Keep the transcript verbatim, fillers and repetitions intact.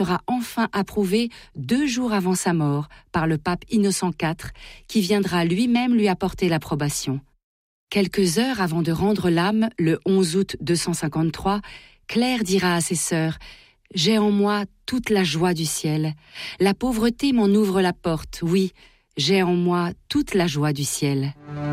sera enfin approuvé deux jours avant sa mort par le pape Innocent quatre, qui viendra lui-même lui apporter l'approbation. Quelques heures avant de rendre l'âme, le onze août deux cent cinquante-trois, Claire dira à ses sœurs « J'ai en moi toute la joie du ciel. La pauvreté m'en ouvre la porte, oui, j'ai en moi toute la joie du ciel. »